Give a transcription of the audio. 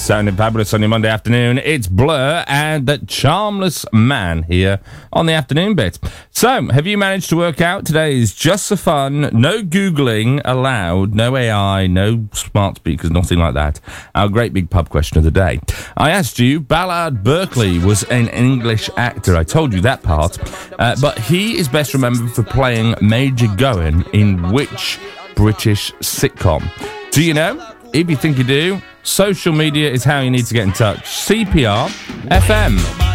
Sounding fabulous on your Monday afternoon. It's Blur and that charmless man here on the afternoon bit. So, have you managed to work out today is just for fun, no Googling allowed, no AI, no smart speakers, nothing like that. Our great big pub question of the day. I asked you, Ballard Berkeley was an English actor. I told you that part. But he is best remembered for playing Major Gowan in which British sitcom? Do you know? If you think you do, social media is how you need to get in touch. CPR FM.